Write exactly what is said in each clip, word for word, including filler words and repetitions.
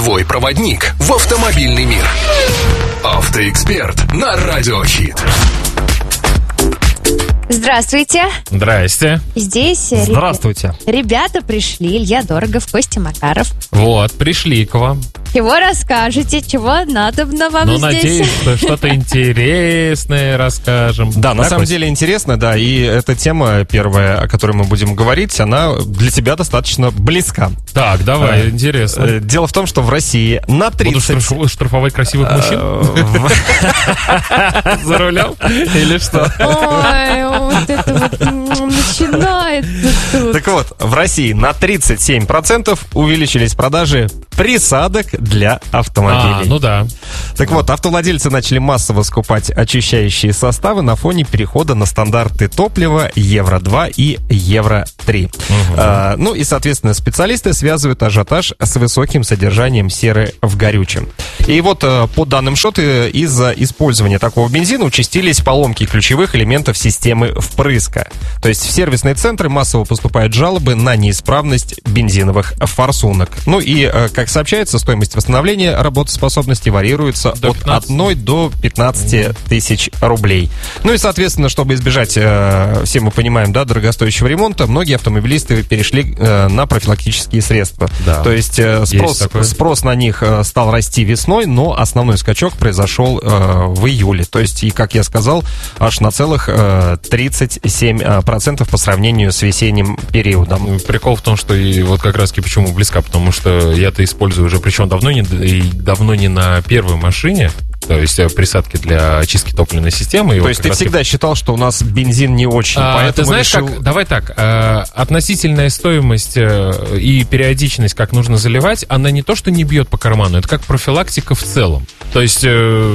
Твой проводник в автомобильный мир. Автоэксперт на Радио Хит. Здравствуйте. Здрасте. Здесь Здравствуйте. Ребята пришли. Илья Дорогов, Костя Макаров. Вот, пришли к вам. Чего расскажете? Чего надобно вам ну, здесь? Ну, надеюсь, что что-то интересное расскажем. Да, на самом деле интересно, да. И эта тема первая, о которой мы будем говорить, она для тебя достаточно близка. Так, давай, интересно. Дело в том, что в России на тридцать... Буду штрафовать красивых мужчин? За рулем? Или что? Ой, вот это вот начинается тут. Так вот, в России на тридцать семь процентов увеличились продажи присадок для автомобилей. А, ну да. Так вот, автовладельцы начали массово скупать очищающие составы на фоне перехода на стандарты топлива евро два и евро три. Угу. А, ну и, соответственно, специалисты связывают ажиотаж с высоким содержанием серы в горючем. И вот, по данным ШОТ, из-за использования такого бензина участились поломки ключевых элементов системы впрыска. То есть в сервисные центры массово поступают жалобы на неисправность бензиновых форсунок. Ну и, как сообщается, стоимость восстановления работоспособности варьируется до от одной до пятнадцати тысяч рублей. Ну и, соответственно, чтобы избежать, э, все мы понимаем, да, дорогостоящего ремонта, многие автомобилисты перешли э, на профилактические средства. Да. То есть э, спрос, спрос на них э, стал расти весной, но основной скачок произошел э, в июле. То есть, и, как я сказал, аж на целых э, тридцать семь процентов по сравнению с весенним периодом. Прикол в том, что и вот как раз-таки почему близка, потому что я-то использую уже, причем давно не, и давно не на первой машине, то есть присадки для очистки топливной системы. То есть ты всегда считал, что у нас бензин не очень, а, поэтому ты знаешь, решил... как, давай так, э, относительная стоимость э, и периодичность, как нужно заливать, она не то, что не бьет по карману, это как профилактика в целом. То есть э,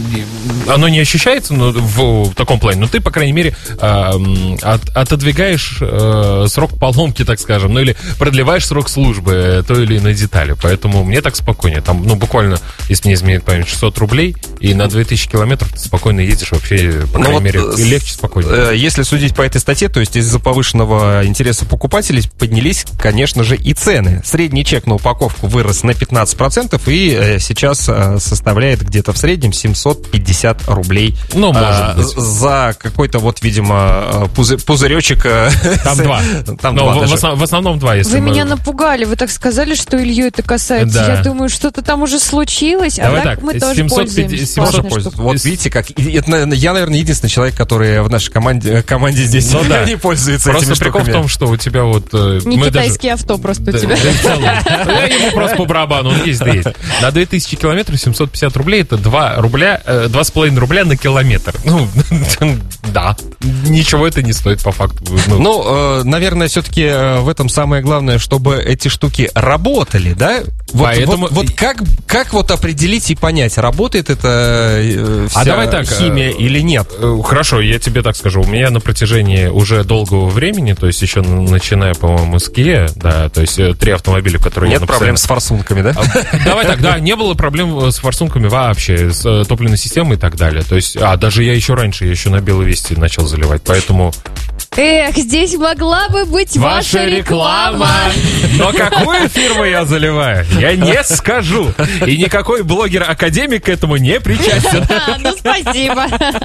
оно не ощущается ну, в, в таком плане, но ты, по крайней мере, э, от, отодвигаешь э, срок поломки, так скажем, ну или продлеваешь срок службы э, той или иной детали. Поэтому мне так спокойнее. Там, ну, буквально, если мне изменяет память, шестьсот рублей, и на две тысячи километров ты спокойно ездишь вообще, по крайней ну, мере, вот, и легче, спокойнее. Если судить по этой статье, то есть из-за повышенного интереса покупателей поднялись, конечно же, и цены. Средний чек на упаковку вырос на пятнадцать процентов и сейчас составляет где-то в среднем семьсот пятьдесят рублей. Ну, может быть. За какой-то вот, видимо, пузы- пузыречек. Там два. Там Но два в, основ, в основном два, если Вы мы... меня напугали, вы так сказали, что Илью это касается. Да. Я думаю, что-то там уже случилось, Давай а так, так, мы тоже семьсот пользуемся. семьсот пользуемся. Вот видите, как это, я, наверное, единственный человек, который в нашей команде, команде здесь ну, да. не пользуется просто этими прикол штуками. в том, что у тебя вот... Не китайские даже... авто просто да, у тебя. Да, в целом. Я ему просто по барабану, он есть, да есть. На две тысячи километров семьсот пятьдесят рублей, это два рубля, два с половиной рубля на километр. Ну, да. Ничего это не стоит по факту. Ну, ну наверное, все-таки в этом самое главное, чтобы эти штуки работали, да? Вот, Поэтому... вот, вот как, как вот определить и понять, работает это э, вся а давай так, химия э, или нет? Э, хорошо, я тебе так скажу. У меня на протяжении уже долгого времени, то есть еще начиная, по-моему, с Kia, да, то есть э, три автомобиля, которые... Нет проблем с форсунками, да? А, давай так, да, не было проблем с форсунками вообще, с э, топливной системой и так далее. То есть, а, даже я еще раньше, я еще на Белой Вести начал заливать, поэтому... Эх, здесь могла бы быть ваша, ваша реклама. Но какую фирму я заливаю, я не скажу. И никакой блогер-академик к этому не причастен. Ну, спасибо.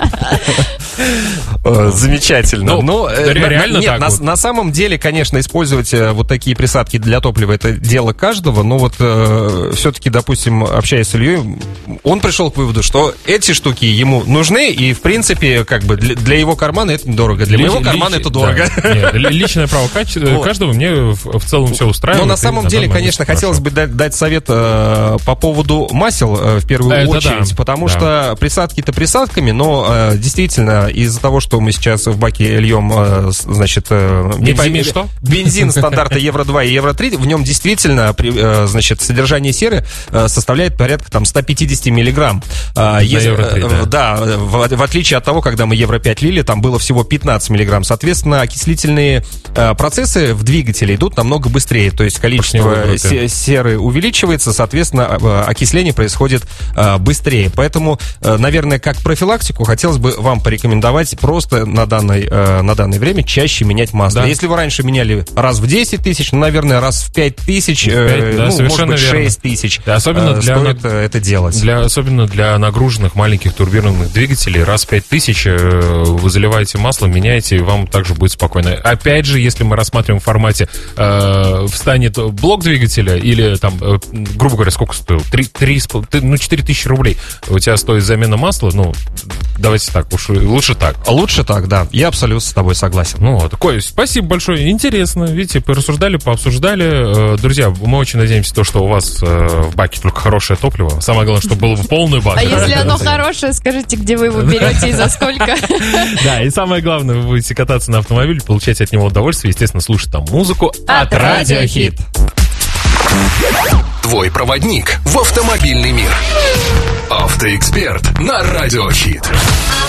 Замечательно. Ну, Но, реально нет, так на, вот. на самом деле, конечно, использовать вот такие присадки для топлива — это дело каждого, но вот э, все-таки, допустим, общаясь с Ильей, он пришел к выводу, что эти штуки ему нужны, и, в принципе, как бы для, для его кармана это недорого, для Лич, моего кармана лич, это дорого. Да. Нет, личное право вот. каждого мне в, в целом все устраивает. Но на самом деле, конечно, хотелось бы дать, дать совет э, по поводу масел, э, в первую это очередь, да. потому да. что присадки-то присадками, но э, действительно, из-за того, что мы сейчас в баке льем, э, значит, э, не бензин, пойми, что? бензин стандарта евро два и евро три, в нем действительно, э, значит, содержание серы э, составляет порядка там сто пятьдесят миллиграмм. Э, если, евро три, да, да в, в отличие от того, когда мы евро пять лили, там было всего пятнадцать миллиграмм. Соответственно, окислительные э, процессы в двигателе идут намного быстрее, то есть количество се- серы увеличивается. увеличивается, соответственно, окисление происходит быстрее. Поэтому, наверное, как профилактику хотелось бы вам порекомендовать просто на, данной, на данное время чаще менять масло. Да. Если вы раньше меняли раз в десять тысяч, ну, наверное, раз в пять тысяч, пять, да, ну, может быть, шесть тысяч, да, особенно для стоит на... это делать. Для, особенно для нагруженных маленьких турбированных двигателей, раз в пять тысяч вы заливаете масло, меняете, и вам также будет спокойно. Опять же, если мы рассматриваем в формате э, встанет блок двигателя или там, э, грубо говоря, сколько стоил? три, три, ну, четыре тысячи рублей у тебя стоит замена масла, ну, давайте так, уж лучше так. А лучше так, да, я абсолютно с тобой согласен. Ну вот, Коль, спасибо большое, интересно, видите, порассуждали, пообсуждали. Друзья, мы очень надеемся, то, что у вас в баке только хорошее топливо. Самое главное, чтобы было полный бак. А если оно хорошее, скажите, где вы его берете и за сколько? Да, и самое главное, вы будете кататься на автомобиле, получать от него удовольствие, естественно, слушать там музыку от Радио Хит. Твой проводник в автомобильный мир. Автоэксперт на Радио Хит.